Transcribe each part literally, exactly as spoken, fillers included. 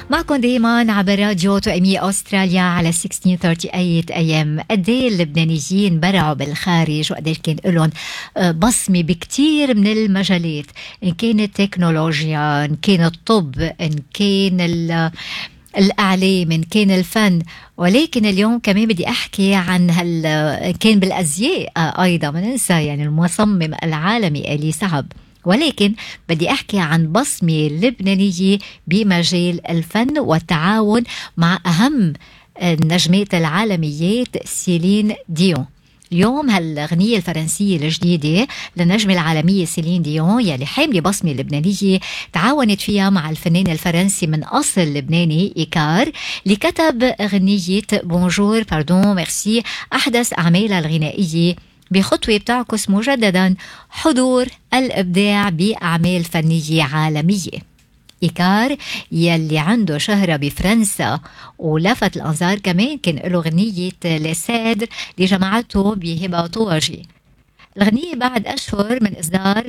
معكم دايما عبر راديو توأمية أستراليا على ستة عشر ثلاثة وثمانين إيه إم. قديه اللبنانيين برعوا بالخارج وقديه كان لهم بصمة بكتير من المجالات، إن كان التكنولوجيا، إن كان الطب، إن كان الأعلام، إن كان الفن. ولكن اليوم كمان بدي أحكي عن هال كان بالأزياء أيضا، ما ننسى يعني المصمم العالمي آلي سعب. ولكن بدي أحكي عن بصمة لبنانية بمجال الفن والتعاون مع أهم النجمات العالميات سيلين ديون. اليوم هالغنية الفرنسية الجديدة للنجمة العالمية سيلين ديون يلي حاملة بصمة لبنانية تعاونت فيها مع الفنان الفرنسي من أصل لبناني إيكار اللي كتب غنية بونجور باردون ميرسي أحدث أعمالها الغنائية بخطوة بتعكس مجددا حضور الإبداع بأعمال فنية عالمية. إيكار يلي عنده شهرة بفرنسا ولفت الأنظار كمان كان له غنية لسادر اللي جمعته بهبة طوجي. الغنية بعد أشهر من إصدار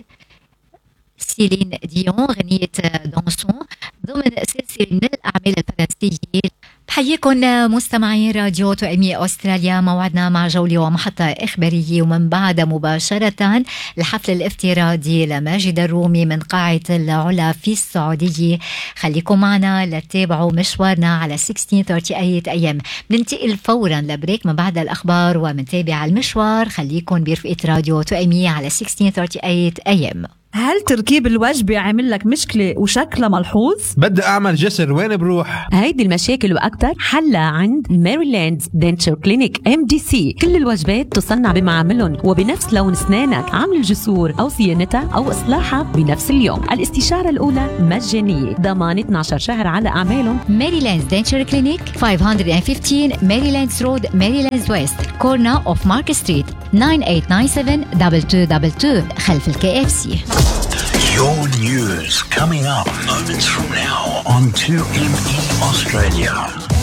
سيلين ديون غنية دونسون ضمن سلسلة من الأعمال الفرنسية. بحييكم مستمعين راديو توأمية أستراليا، موعدنا مع جولة ومحطة إخبارية ومن بعد مباشرة الحفل الافتراضي لماجد الرومي من قاعة العلا في السعودية. خليكم معنا لتتابعوا مشوارنا على ستة عشر ثلاثة وثمانين إيه إم. ننتقل فورا لبريك من بعد الأخبار ومنتابع المشوار. خليكم برفقة راديو توأمية على ستة عشر ثلاثة وثمانين إيه إم. هل تركيب الوجبة عمل لك مشكلة وشكلها ملحوظ؟ بدي أعمل جسر، وين بروح؟ هيدي المشاكل وأكتر حلها عند ميريلاند دنتشر كلينيك إم دي سي. كل الوجبات تصنع بمعاملهم وبنفس لون أسنانك، عمل الجسور أو صيانتها أو إصلاحها بنفس اليوم. الاستشارة الأولى مجانية، ضمان اثنا عشر شهر على أعمالهم. ميريلاند دنتشر كلينيك خمسمية وخمستاشر ميريلاند رود، ميريلاند ويست، كورنا أوف مارك ستريت، تسعة ثمانية تسعة سبعة اثنين اثنين اثنين اثنين خلف الكي اف سي. Your news coming up moments from now on two M E Australia.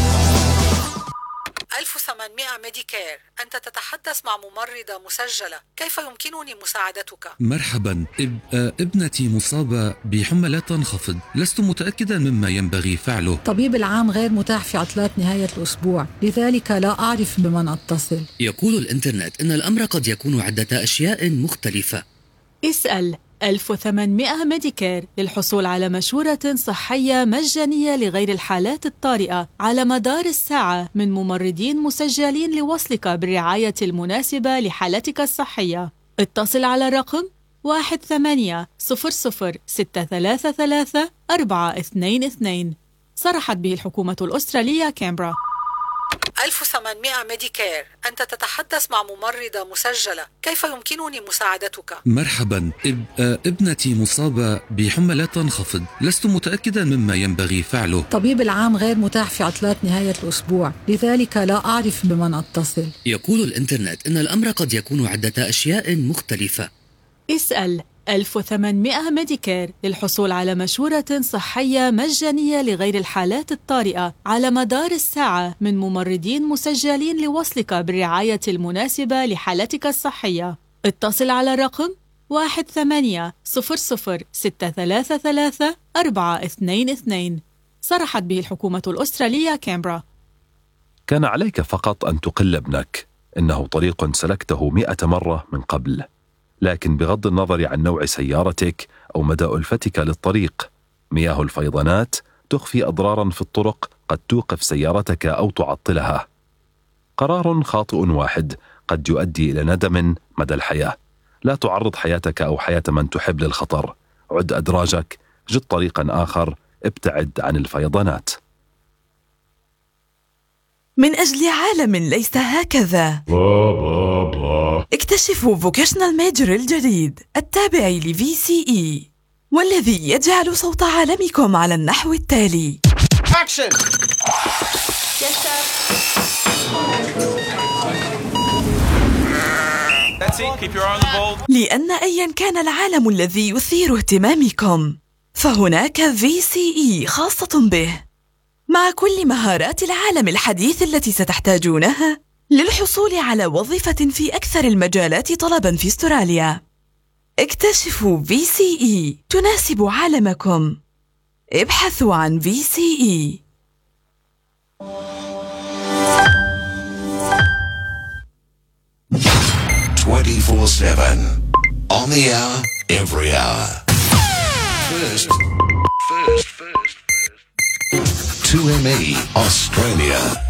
ألف وثمانمئة ميديكير، أنت تتحدث مع ممرضة مسجلة، كيف يمكنني مساعدتك؟ مرحبا، إب... ابنتي مصابة بحمى لا تنخفض، لست متأكدا مما ينبغي فعله. طبيب العام غير متاح في عطلات نهاية الأسبوع، لذلك لا أعرف بمن أتصل. يقول الإنترنت إن الأمر قد يكون عدة أشياء مختلفة. اسأل ألف وثمانمئة ميديكير للحصول على مشورة صحية مجانية لغير الحالات الطارئة على مدار الساعة من ممرضين مسجلين لوصلك بالرعاية المناسبة لحالتك الصحية. اتصل على رقم واحد ثمانية صفر صفر ستة ثلاثة ثلاثة أربعة اثنين اثنين. صرحت به الحكومة الأسترالية كامبرا. ألف وثمانمئة ميديكير، أنت تتحدث مع ممرضة مسجلة، كيف يمكنني مساعدتك؟ مرحبا، إب... ابنتي مصابة بحمى لا تنخفض، لست متأكدا مما ينبغي فعله. طبيب العام غير متاح في عطلات نهاية الأسبوع، لذلك لا أعرف بمن أتصل. يقول الإنترنت إن الأمر قد يكون عدة أشياء مختلفة. اسأل ألف وثمانمئة ميديكير للحصول على مشورة صحية مجانية لغير الحالات الطارئة على مدار الساعة من ممرضين مسجلين لوصلك بالرعاية المناسبة لحالتك الصحية. اتصل على رقم واحد ثمانية صفر صفر ستة ثلاثة ثلاثة أربعة اثنين اثنين. صرحت به الحكومة الأسترالية كامبرا. كان عليك فقط أن تقل ابنك، إنه طريق سلكته مئة مرة من قبل. لكن بغض النظر عن نوع سيارتك أو مدى ألفتك للطريق، مياه الفيضانات تخفي أضرارا في الطرق قد توقف سيارتك أو تعطلها. قرار خاطئ واحد قد يؤدي إلى ندم مدى الحياة. لا تعرض حياتك أو حياة من تحب للخطر. عد أدراجك، جد طريقا آخر، ابتعد عن الفيضانات. من أجل عالم ليس هكذا، اكتشفوا فوكيشنال ميجر الجديد التابع لفي سي إي، والذي يجعل صوت عالمكم على النحو التالي. Action. Yes, sir. That's it. Keep your eye on the ball. لأن أيا كان العالم الذي يثير اهتمامكم، فهناك في سي إي خاصة به، مع كل مهارات العالم الحديث التي ستحتاجونها للحصول على وظيفة في أكثر المجالات طلباً في أستراليا. اكتشفوا في سي إي تناسب عالمكم. ابحثوا عن في سي إي twenty-four seven. On the hour, every hour. First, first, first, first. two M E Australia.